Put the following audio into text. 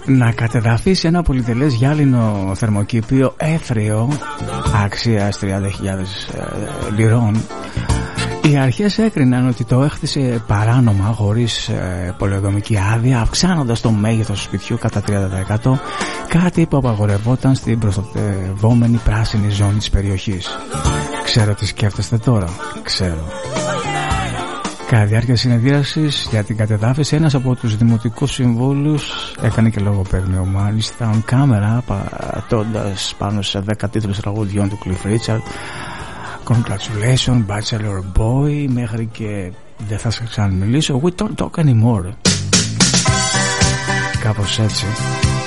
να κατεδαφεί σε ένα πολυτελές γυάλινο θερμοκήπιο έθριο αξίας 30.000 λιρών. Οι αρχές έκριναν ότι το έχτισε παράνομα χωρίς πολεοδομική άδεια, αυξάνοντας το μέγεθος του σπιτιού κατά 30%, κάτι που απαγορευόταν στην προστατευόμενη πράσινη ζώνη της περιοχής. Ξέρω τι σκέφτεστε τώρα, ξέρω. Κατά διάρκεια συνεδρίασης για την κατεδάφιση, ένας από τους δημοτικούς συμβούλους έκανε και λογοπαίγνιο μάλιστα on κάμερα, πατώντας πάνω σε 10 τίτλους τραγουδιών του Cliff Richard, Congratulations, Bachelor Boy, μέχρι και δεν θα σας ξαναμιλήσω, We don't talk anymore. Κάπως έτσι.